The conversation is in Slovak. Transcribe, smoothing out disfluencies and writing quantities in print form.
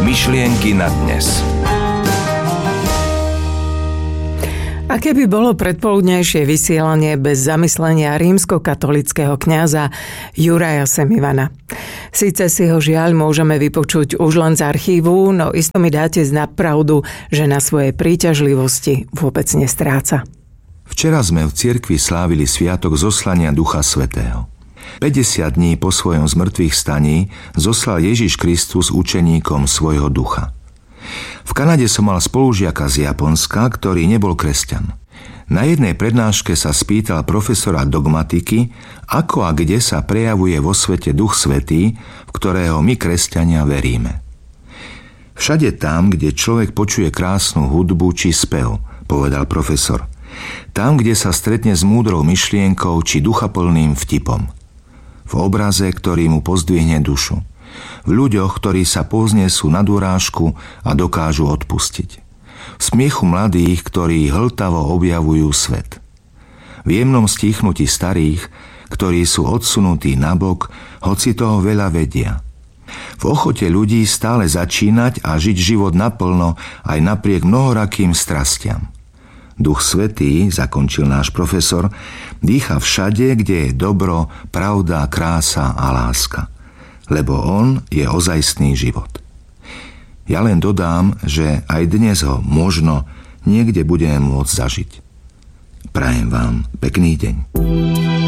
Myšlienky na dnes. Aké by bolo predpoludnejšie vysielanie bez zamyslenia rímskokatolického kňaza Juraja Semivana? Síce si ho žiaľ môžeme vypočuť už len z archívu, no isto mi dáte na pravdu, že na svojej príťažlivosti vôbec nestráca. Včera sme v cirkvi slávili sviatok zoslania Ducha Svätého. 50 dní po svojom zmrtvých staní zoslal Ježiš Kristus učeníkom svojho ducha. V Kanade som mal spolužiaka z Japonska, ktorý nebol kresťan. Na jednej prednáške sa spýtal profesora dogmatiky, ako a kde sa prejavuje vo svete Duch Svätý, v ktorého my kresťania veríme. Všade tam, kde človek počuje krásnu hudbu či spev, povedal profesor. Tam, kde sa stretne s múdrou myšlienkou či duchaplným vtipom. V obraze, ktorý mu pozdvihne dušu. V ľuďoch, ktorí sa povznesú nad urážku a dokážu odpustiť. V smiechu mladých, ktorí hltavo objavujú svet. V jemnom stíchnutí starých, ktorí sú odsunutí nabok, hoci toho veľa vedia. V ochote ľudí stále začínať a žiť život naplno aj napriek mnohorakým strastiam. Duch Svätý, zakončil náš profesor, dýcha všade, kde je dobro, pravda, krása a láska. Lebo on je ozajstný život. Ja len dodám, že aj dnes ho možno niekde budeme môcť zažiť. Prajem vám pekný deň.